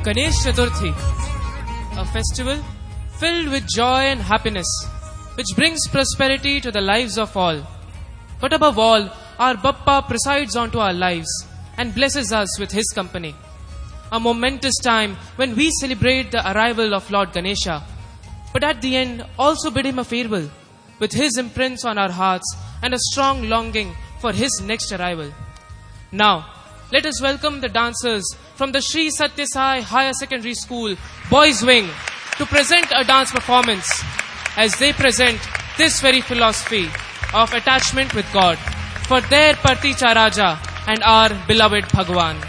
Ganesh Chaturthi, a festival filled with joy and happiness, which brings prosperity to the lives of all. But above all, our Bappa presides onto our lives and blesses us with his company. A momentous time when we celebrate the arrival of Lord Ganesha, but at the end also bid him a farewell, with his imprints on our hearts and a strong longing for his next arrival. Now, let us welcome the dancers from the Sri Satya Sai Higher Secondary School Boys Wing to present a dance performance as they present this very philosophy of attachment with God for their Particha Raja and our beloved Bhagwan.